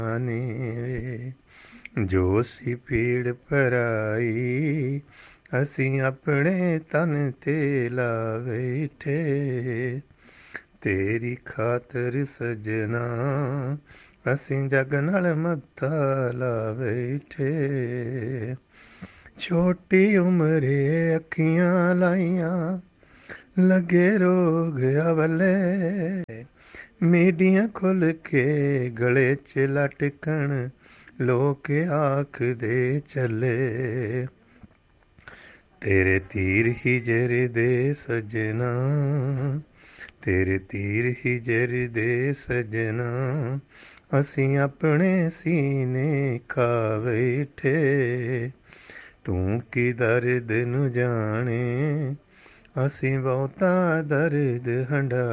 ਨੇ ਜੋ ਸੀ ਪੀੜ ਪਰਾਈ, ਅਸੀਂ ਆਪਣੇ ਤਨ ਤੇ ਲਾ ਬੈਠੇ। ਤੇਰੀ ਖਾਤਰ ਸਜਣਾ ਅਸੀਂ ਜਗ ਨਾਲ ਮੱਥਾ ਲਾ ਬੈਠੇ। ਛੋਟੀ ਉਮਰੇ ਅੱਖੀਆਂ ਲਾਈਆਂ, ਲੱਗੇ ਰੋਗ ਅਵਲੇ। ਮੀਡੀਆਂ ਖੁੱਲ ਕੇ ਗਲੇ 'ਚ ਲਟਕਣ, ਲੋਕ ਆਖਦੇ ਚੱਲੇ। ਤੇਰੇ ਤੀਰ ਹਿਜਰ ਦੇ ਸਜਣਾ, ਤੇਰੇ ਤੀਰ ਹਿਜਰ ਦੇ ਸਜਣਾ, ਅਸੀਂ ਆਪਣੇ ਸੀਨੇ ਖਾ ਬੈਠੇ। ਤੂੰ ਕੀ ਦਰਦ ਨੂੰ ਜਾਣੇ, ਅਸੀਂ ਬਹੁਤਾ ਦਰਦ ਹੰਢਾ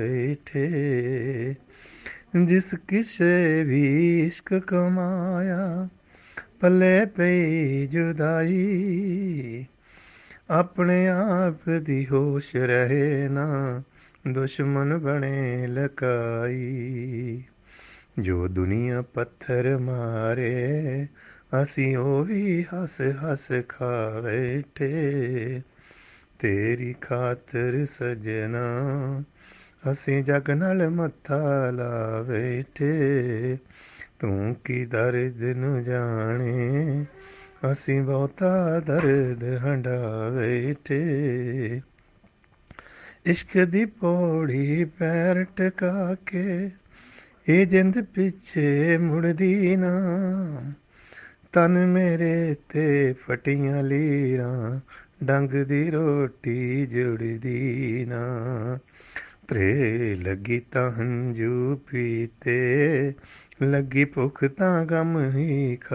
ਬੈਠੇ। ਜਿਸ ਕਿਸੇ ਵੀ ਇਸ਼ਕ ਕਮਾਇਆ, ਪੱਲੇ ਪਈ ਜੁਦਾਈ। ਆਪਣੇ ਆਪ ਦੀ ਹੋਸ਼ ਰਹੇ ਨਾ, ਦੁਸ਼ਮਣ ਬਣੇ ਲਕਾਈ। ਜੋ ਦੁਨੀਆ ਪੱਥਰ ਮਾਰੇ, ਅਸੀਂ ਉਹ ਵੀ ਹੱਸ ਹੱਸ ਖਾ ਬੈਠੇ। ਤੇਰੀ ਖਾਤਰ ਸਜਣਾ ਅਸੀਂ ਜਗ ਨਾਲ ਮੱਥਾ ਲਾ ਬੈਠੇ। ਤੂੰ ਕੀ ਦਰਦ ਨੂੰ ਜਾਣੇ, ਅਸੀਂ ਬਹੁਤਾ ਦਰਦ ਹੰਢਾ ਬੈਠੇ। ਇਸ਼ਕ ਦੀ ਪੌੜੀ ਪੈਰ ਟਿਕਾ ਕੇ, ਇਹ ਜਿੰਦ ਪਿੱਛੇ ਮੁੜਦੀ ਨਾ। ਤਨ ਮੇਰੇ ਤੇ ਫਟੀਆਂ ਲੀਰਾਂ, ਡੰਗ ਦੀ ਰੋਟੀ ਜੁੜਦੀ ਨਾ। ਭਰੇ ਲੱਗੀ ਤਾਂ ਹੰਝੂ ਪੀਤੇ, ਲੱਗੀ ਭੁੱਖ ਤਾਂ ਗਮ ਹੀ ਖਾ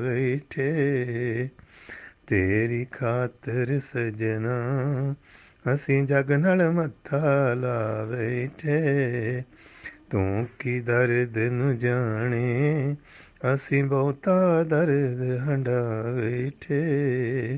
ਬੈਠੇ। ਤੇਰੀ ਖਾਤਰ ਸਜਣਾ ਅਸੀਂ ਜਗ ਨਾਲ ਮੱਥਾ ਲਾ ਬੈਠੇ। ਤੂੰ ਕੀ ਦਰਦ ਨੂੰ ਜਾਣੇ, ਅਸੀਂ ਬਹੁਤਾ ਦਰਦ ਹੰਢਾ ਬੈਠੇ।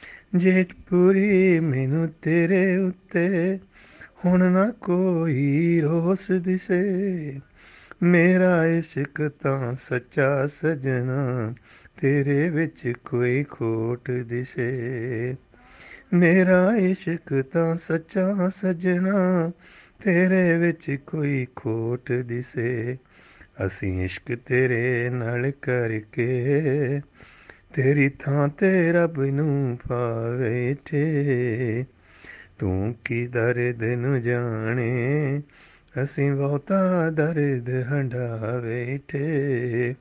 ਜੇਠਪੁਰੀ ਮੈਨੂੰ ਤੇਰੇ ਉੱਤੇ ਹੁਣ ਨਾ ਕੋਈ ਰੋਸ ਦਿਸੇ। ਮੇਰਾ ਇਸ਼ਕ ਤਾਂ ਸੱਚਾ ਸਜਣਾ, ਤੇਰੇ ਵਿੱਚ ਕੋਈ ਖੋਟ ਦਿਸੇ। ਮੇਰਾ ਇਸ਼ਕ ਤਾਂ ਸੱਚਾ ਸਜਣਾ, ਤੇਰੇ ਵਿੱਚ ਕੋਈ ਖੋਟ ਦਿਸੇ। ਅਸੀਂ ਇਸ਼ਕ ਤੇਰੇ ਨਾਲ ਕਰਕੇ, ਤੇਰੀ ਥਾਂ ਤੇ ਰੱਬ ਨੂੰ ਪਾ ਬੈਠੇ। ਤੂੰ ਕੀ ਦਰਦ ਨੂੰ ਜਾਣੇ, ਅਸੀਂ ਬਹੁਤਾ ਦਰਦ ਹੰਢਾ ਬੈਠੇ।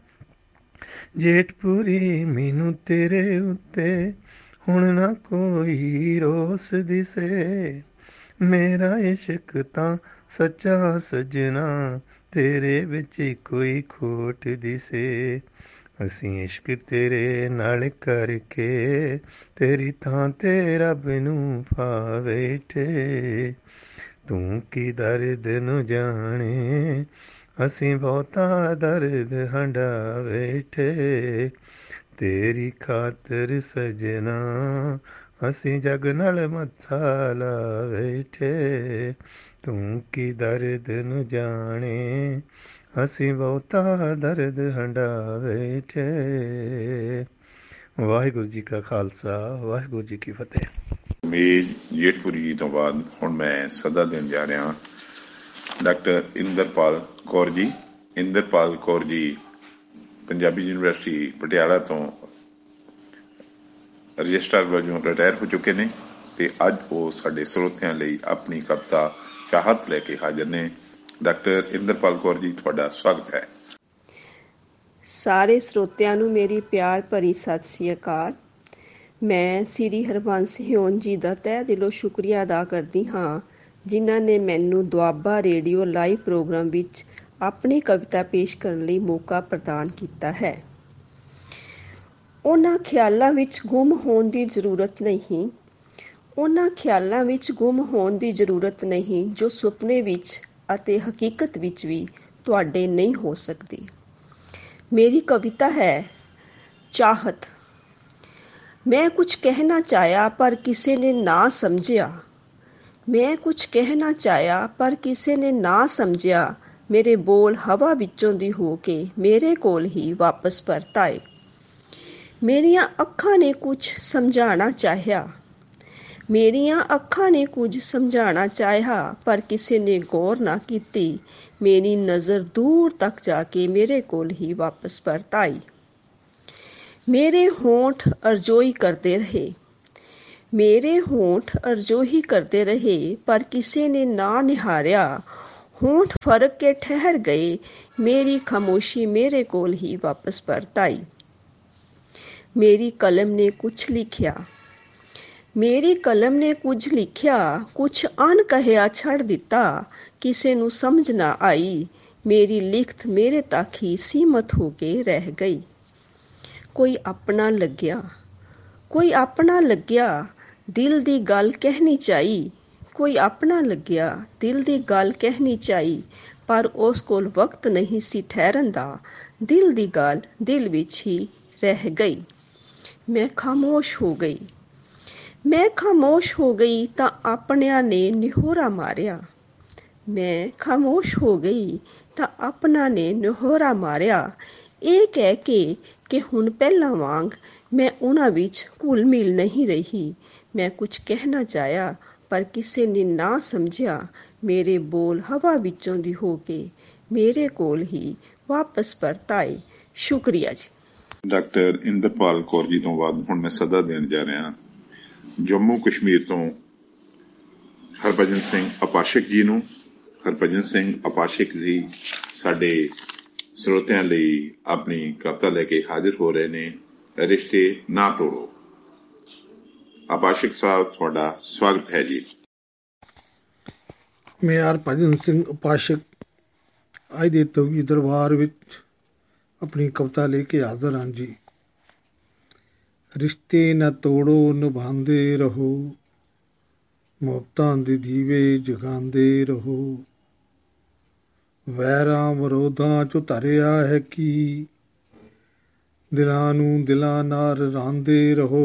ਜੇਠਪੁਰੀ ਮੈਨੂੰ ਤੇਰੇ ਉੱਤੇ ਹੁਣ ਨਾ ਕੋਈ ਰੋਸ ਦਿਸੇ। ਮੇਰਾ ਇਸ਼ਕ ਤਾਂ ਸੱਚਾ ਸਜਣਾ, ਤੇਰੇ ਵਿੱਚ ਕੋਈ ਖੋਟ ਦਿਸੇ। ਅਸੀਂ ਇਸ਼ਕ ਤੇਰੇ ਨਾਲ ਕਰਕੇ, ਤੇਰੀ ਥਾਂ ਤੇ ਰੱਬ ਨੂੰ ਪਾ ਬੈਠੇ। ਤੂੰ ਕੀ ਦਰਦ ਨੂੰ ਜਾਣੇ, ਅਸੀਂ ਬਹੁਤਾ ਦਰਦ ਹੰਢਾ ਬੈਠੇ। ਤੇਰੀ ਖਾਤਰ ਸਜਣਾ ਅਸੀਂ ਜਗ ਨਾਲ ਮੱਥਾ ਲਾ ਬੈਠੇ। ਤੂੰ ਕੀ ਦਰਦ ਨੂੰ ਜਾਣੇ, ਅਸੀਂ ਬਹੁਤਾ ਦਰਦ ਹੰਢਾ ਬੈਠੇ। ਵਾਹਿਗੁਰੂ ਜੀ ਕਾ ਖਾਲਸਾ, ਵਾਹਿਗੁਰੂ ਜੀ ਕੀ ਫਤਿਹ। ਮੇਜ ਜੇਠਪੁਰੀ ਜੀ ਤੋਂ ਬਾਅਦ ਹੁਣ ਮੈਂ ਸੱਦਾ ਦੇਣ ਜਾ ਰਿਹਾ ਡਾਕਟਰ ਇੰਦਰਪਾਲ ਕੌਰ ਜੀ। ਇੰਦਰਪਾਲ ਕੌਰ ਜੀ ਪੰਜਾਬੀ ਯੂਨੀਵਰਸਿਟੀ ਪਟਿਆਲਾ ਤੋਂ ਰਜਿਸਟਰਾਰ ਵਜੋਂ ਰਿਟਾਇਰ ਹੋ ਚੁੱਕੇ ਨੇ ਤੇ ਅੱਜ ਉਹ ਸਾਡੇ ਸਰੋਤਿਆਂ ਲਈ ਆਪਣੀ ਕਵਿਤਾ ਚਾਹਤ ਲੈ ਕੇ ਹਾਜ਼ਰ ਨੇ। ਡਾਕਟਰ ਇੰਦਰਪਾਲ ਕੌਰ ਜੀ, ਤੁਹਾਡਾ ਸਵਾਗਤ ਹੈ। ਸਾਰੇ ਸਰੋਤਿਆਂ ਨੂੰ ਮੇਰੀ ਪਿਆਰ ਭਰੀ ਸਤਿ ਸ੍ਰੀ ਅਕਾਲ। ਮੈਂ ਸ੍ਰੀ ਹਰਬੰਸ ਹਿਊਨ ਜੀ ਦਾ ਤਹਿ ਦਿਲੋਂ ਸ਼ੁਕਰੀਆ ਅਦਾ ਕਰਦੀ ਹਾਂ, ਜਿਨ੍ਹਾਂ ਨੇ ਮੈਨੂੰ ਦੁਆਬਾ ਰੇਡੀਓ ਲਾਈਵ ਪ੍ਰੋਗਰਾਮ ਵਿੱਚ ਆਪਣੀ ਕਵਿਤਾ ਪੇਸ਼ ਕਰਨ ਲਈ ਮੌਕਾ ਪ੍ਰਦਾਨ ਕੀਤਾ ਹੈ। ਉਹਨਾਂ ਖਿਆਲਾਂ ਵਿੱਚ ਗੁੰਮ ਹੋਣ ਦੀ ਜ਼ਰੂਰਤ ਨਹੀਂ, ਉਹਨਾਂ ਖਿਆਲਾਂ ਵਿੱਚ ਗੁੰਮ ਹੋਣ ਦੀ ਜ਼ਰੂਰਤ ਨਹੀਂ ਜੋ ਸੁਪਨੇ ਵਿੱਚ ਅਤੇ ਹਕੀਕਤ ਵਿੱਚ ਵੀ ਤੁਹਾਡੇ ਨਹੀਂ ਹੋ ਸਕਦੀ। ਮੇਰੀ ਕਵਿਤਾ ਹੈ ਚਾਹਤ। ਮੈਂ ਕੁਝ ਕਹਿਣਾ ਚਾਹਿਆ ਪਰ ਕਿਸੇ ਨੇ ਨਾ ਸਮਝਿਆ। ਮੈਂ ਕੁਝ ਕਹਿਣਾ ਚਾਹਿਆ ਪਰ ਕਿਸੇ ਨੇ ਨਾ ਸਮਝਿਆ। ਮੇਰੇ ਬੋਲ ਹਵਾ ਵਿੱਚੋਂ ਦੀ ਹੋ ਕੇ ਮੇਰੇ ਕੋਲ ਹੀ ਵਾਪਸ ਪਰਤ ਆਏ। ਮੇਰੀਆਂ ਅੱਖਾਂ ਨੇ ਕੁਝ ਸਮਝਾਉਣਾ ਚਾਹਿਆ। ਪਰ ਕਿਸੇ ਨੇ ਗੌਰ ਨਾ ਕੀਤੀ। ਮੇਰੀ ਨਜ਼ਰ ਦੂਰ ਤੱਕ ਜਾ ਕੇ ਮੇਰੇ ਕੋਲ ਹੀ ਵਾਪਸ ਪਰਤ ਆਈ। ਮੇਰੇ ਹੋਂਠ ਅਰਜ਼ੋਈ ਕਰਦੇ ਰਹੇ ਪਰ ਕਿਸੇ ਨੇ ਨਾ ਨਿਹਾਰਿਆ। ਹੋਂਠ ਫਰਕ ਕੇ ਠਹਿਰ ਗਏ। ਮੇਰੀ ਖਾਮੋਸ਼ੀ ਮੇਰੇ ਕੋਲ ਹੀ ਵਾਪਸ ਪਰਤ ਆਈ। ਮੇਰੀ ਕਲਮ ਨੇ ਕੁਝ ਲਿਖਿਆ, ਕੁਝ ਅਣਕਿਆ ਛੱਡ ਦਿੱਤਾ। ਕਿਸੇ ਨੂੰ ਸਮਝ ਨਾ ਆਈ। ਮੇਰੀ ਲਿਖਤ ਮੇਰੇ ਤੱਕ ਹੀ ਸੀਮਤ ਹੋ ਕੇ ਰਹਿ ਗਈ। ਕੋਈ ਆਪਣਾ ਲੱਗਿਆ, ਦਿਲ ਦੀ ਗੱਲ ਕਹਿਣੀ ਚਾਹੀ। ਪਰ ਉਸ ਕੋਲ ਵਕਤ ਨਹੀਂ ਸੀ ਠਹਿਰਨ ਦਾ। ਦਿਲ ਦੀ ਗੱਲ ਦਿਲ ਵਿੱਚ ਹੀ ਰਹਿ ਗਈ। ਮੈਂ ਖਾਮੋਸ਼ ਹੋ ਗਈ ਤਾਂ ਆਪਣਿਆਂ ਨੇ ਨਿਹੋਰਾ ਮਾਰਿਆ। ਇਹ ਕਹਿ ਕੇ ਕਿ ਹੁਣ ਪਹਿਲਾਂ ਵਾਂਗ ਮੈਂ ਉਹਨਾਂ ਵਿੱਚ ਘੁਲ ਮਿਲ ਨਹੀਂ ਰਹੀ। ਮੈਂ ਕੁਝ ਕਹਿਣਾ ਚਾਹਿਆ ਪਰ ਕਿਸੇ ਨੇ ਨਾ ਸਮਝਿਆ। ਮੇਰੇ ਬੋਲ ਹਵਾ ਵਿੱਚੋਂ ਦੀ ਹੋ ਕੇ ਮੇਰੇ ਕੋਲ ਹੀ ਵਾਪਸ ਪਰਤ ਆਏ। ਸ਼ੁਕਰੀਆ ਜੀ। ਡਾਕਟਰ ਇੰਦਰਪਾਲ ਕੌਰ ਜੀ ਤੋਂ ਬਾਅਦ ਹੁਣ ਮੈਂ ਸੱਦਾ ਦੇਣ ਜਾ ਰਿਹਾ ਜੰਮੂ ਕਸ਼ਮੀਰ ਤੋਂ ਹਰਭਜਨ ਸਿੰਘ ਅਪਾਸ਼ਕ ਜੀ ਨੂੰ। ਹਰਭਜਨ ਸਿੰਘ ਅਪਾਸ਼ਕ ਜੀ ਸਾਡੇ ਸਰੋਤਿਆਂ ਲਈ ਆਪਣੀ ਕਵਿਤਾ ਲੈ ਕੇ ਹਾਜ਼ਰ ਹੋ ਰਹੇ ਨੇ, ਰਿਸ਼ਤੇ ਨਾ ਤੋੜੋ। ਅਪਾਸ਼ਕ ਸਾਹਿਬ, ਤੁਹਾਡਾ ਸਵਾਗਤ ਹੈ ਜੀ। ਮੈਂ ਹਰਭਜਨ ਸਿੰਘ ਅਪਾਸ਼ਕ ਅੱਜ ਦੇ ਤਵੀ ਦਰਬਾਰ ਵਿੱਚ ਆਪਣੀ ਕਵਿਤਾ ਲੈ ਕੇ ਹਾਜ਼ਰ ਹਾਂ ਜੀ। ਰਿਸ਼ਤੇ ਨਾ ਤੋੜੋ, ਨਿਭਾਉਂਦੇ ਰਹੋ, ਮੁਹੱਬਤਾਂ ਦੇ ਦੀਵੇ ਜਗਾਉਂਦੇ ਰਹੋ। ਵੈਰਾਂ ਵਿਰੋਧਾਂ 'ਚੋਂ ਧਰਿਆ ਹੈ ਕੀ, ਦਿਲਾਂ ਨੂੰ ਦਿਲਾਂ ਨਾਲ ਰਲਾਉਂਦੇ ਰਹੋ।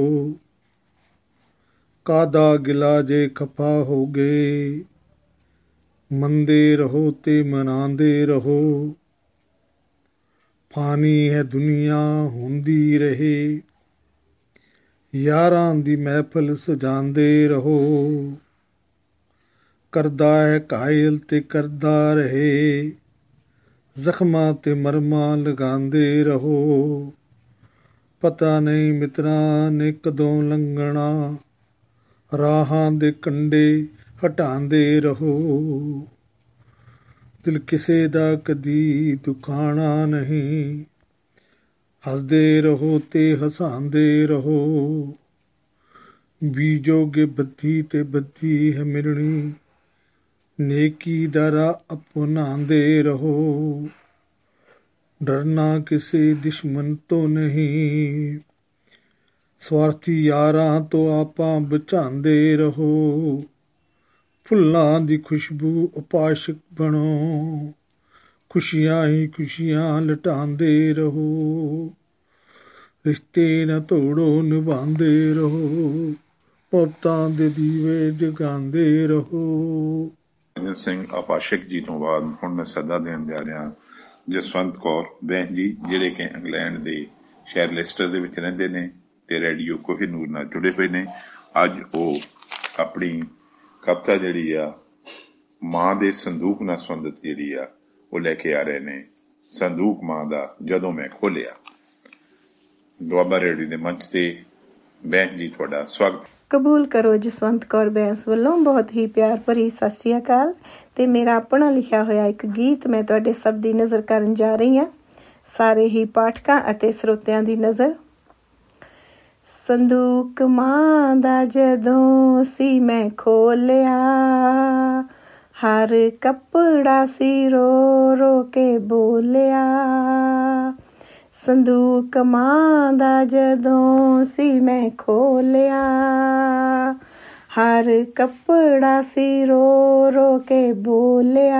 ਕਾਹਦਾ ਗਿਲਾ ਜੇ ਖਫਾ ਹੋ ਗਏ, ਮੰਨਦੇ ਰਹੋ ਤੇ ਮਨਾਉਂਦੇ ਰਹੋ। ਫਾਨੀ ਹੈ ਦੁਨੀਆ ਹੁੰਦੀ ਰਹੇ, ਯਾਰਾਂ ਦੀ ਮਹਿਫਲ ਸਜਾਉਂਦੇ ਰਹੋ। ਕਰਦਾ ਹੈ ਘਾਇਲ ਤੇ ਕਰਦਾ ਰਹੇ, ਜ਼ਖਮਾਂ ਤੇ ਮਰਮਾਂ ਲਗਾਉਂਦੇ ਰਹੋ। ਪਤਾ ਨਹੀਂ ਮਿੱਤਰਾਂ ਨੇ ਕਦੋਂ ਲੰਘਣਾ, ਰਾਹਾਂ ਦੇ ਕੰਢੇ ਹਟਾਉਂਦੇ ਰਹੋ। ਦਿਲ ਕਿਸੇ ਦਾ ਕਦੀ ਦੁਖਾਣਾ ਨਹੀਂ, ਹੱਸਦੇ ਰਹੋ ਤੇ ਹਸਾਉਂਦੇ ਰਹੋ। ਬੀਜੋਗੇ ਬੱਦੀ ਤੇ ਬੱਦੀ ਹੈ ਮਿਲਣੀ, ਨੇਕੀ ਦਾ ਰਾਹ ਅਪਣਾਉਂਦੇ ਰਹੋ। ਡਰਨਾ ਕਿਸੇ ਦੁਸ਼ਮਣ ਤੋਂ ਨਹੀਂ, ਸਵਾਰਥੀ ਯਾਰਾਂ ਤੋਂ ਆਪਾਂ ਬਚਾਉਂਦੇ ਰਹੋ। ਫੁੱਲਾਂ ਦੀ ਖੁਸ਼ਬੂ ਉਪਾਸ਼ਕ ਬਣੋ, ਖੁਸ਼ੀਆਂ ਹੀ ਖੁਸ਼ੀਆਂ ਲਟਾਉਂਦੇ ਰਹੋ। ਰਿਸ਼ਤੇ ਨਾ ਤੋੜੋ, ਨਿਭਾਉਂਦੇ ਰਹੋ, ਮੁਹੱਬਤਾਂ ਦੇ ਦੀਵੇ ਜਗਾਉਂਦੇ ਰਹੋ। ਹਰਭਜਨ ਸਿੰਘ ਅਪਾਸ਼ਕ ਜੀ ਤੋਂ ਬਾਅਦ ਹੁਣ ਮੈਂ ਸੱਦਾ ਦੇਣ ਜਾ ਰਿਹਾ ਜਸਵੰਤ ਕੌਰ ਬਹਿਨ ਜੀ, ਜਿਹੜੇ ਕਿ ਇੰਗਲੈਂਡ ਦੇ ਸ਼ਹਿਰ ਲੈਸਟਰ ਦੇ ਵਿੱਚ ਰਹਿੰਦੇ ਨੇ ਤੇ ਰੇਡੀਓ ਕੋਹੀਨੂਰ ਨਾਲ ਜੁੜੇ ਹੋਏ ਨੇ। ਅੱਜ ਉਹ ਆਪਣੀ ਕਵਿਤਾ ਜਿਹੜੀ ਆ ਮਾਂ ਦੇ ਸੰਦੂਕ ਨਾਲ ਸੰਬੰਧਿਤ ਜਿਹੜੀ ਆ ਉਹ ਲੈ ਕੇ ਆ ਰਹੇ ਨੇ। ਸੰਦੂਕ ਮਾਂ ਦਾ ਜਦੋਂ ਮੈਂ ਖੋਲਿਆ। ਦੁਆਬਾ ਰੇਡੀਓ ਦੇ ਮੰਚ ਤੇ ਬਹਿਨ ਜੀ, ਤੁਹਾਡਾ ਸਵਾਗਤ। ਕਬੂਲ ਕਰੋ ਜਸਵੰਤ ਕੌਰ ਬੈਂਸ ਵੱਲੋਂ ਬਹੁਤ ਹੀ ਪਿਆਰ ਭਰੀ ਸਤਿ ਸ਼੍ਰੀ ਅਕਾਲ। ਤੇ ਮੇਰਾ ਆਪਣਾ ਲਿਖਿਆ ਹੋਇਆ ਇੱਕ ਗੀਤ ਮੈਂ ਤੁਹਾਡੇ ਸਭ ਦੀ ਨਜ਼ਰ ਕਰਨ ਜਾ ਰਹੀ ਹਾਂ, ਸਾਰੇ ਹੀ ਪਾਠਕਾਂ ਅਤੇ ਸਰੋਤਿਆਂ ਦੀ ਨਜ਼ਰ। ਸੰਦੂਕ ਮਾਂ ਦਾ ਜਦੋਂ ਸੀ ਮੈਂ ਖੋਲਿਆ, ਹਰ ਕੱਪੜਾ ਸੀ ਰੋ ਰੋ ਕੇ ਬੋਲਿਆ। ਸੰਦੂਕ ਮਾਂ ਦਾ ਜਦੋਂ ਸੀ ਮੈਂ ਖੋਲਿਆ, ਹਰ ਕੱਪੜਾ ਸੀ ਰੋ ਰੋ ਕੇ ਬੋਲਿਆ।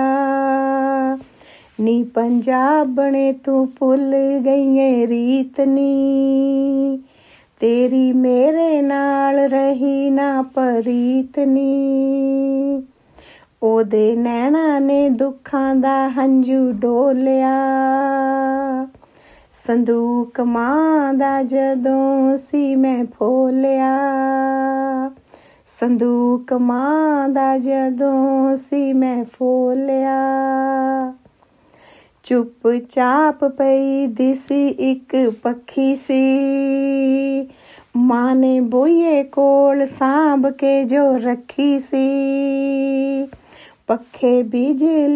ਨੀ ਪੰਜਾਬਣੇ ਤੂੰ ਭੁੱਲ ਗਈਏ ਰੀਤ ਨੀ, ਤੇਰੀ ਮੇਰੇ ਨਾਲ ਰਹੀ ਨਾ ਪਰੀਤ ਨੀ। ਉਹਦੇ ਨੈਣਾ ਨੇ ਦੁੱਖਾਂ ਦਾ ਹੰਝੂ ਡੋਲਿਆ। ਸੰਦੂਕ ਮਾਂ ਦਾ ਜਦੋਂ ਸੀ ਮੈਂ ਫੋਲਿਆ, ਸੰਦੂਕ ਮਾਂ ਦਾ ਜਦੋਂ ਸੀ ਮੈਂ ਫੋਲਿਆ। ਚੁੱਪ ਚਾਪ ਪਈ ਦਿਸੀ ਇੱਕ ਪੱਖੀ ਸੀ, ਮਾਂ ਨੇ ਬੋਈਏ ਕੋਲ ਸਾਂਭ ਕੇ ਜੋ ਰੱਖੀ ਸੀ। ਪੱਖੇ ਬਿਜਲੀ